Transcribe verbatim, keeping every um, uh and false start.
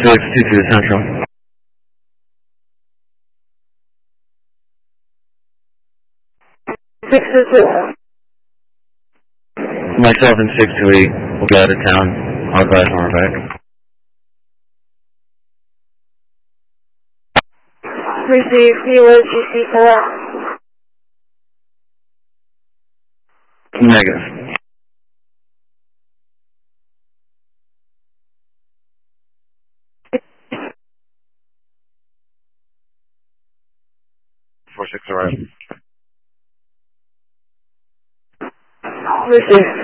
six two two Central. six two two. Myself and six two eight will go out of town. I'll advise when we're back. Receive U S G C four. Negative. Four six arrival. Receive.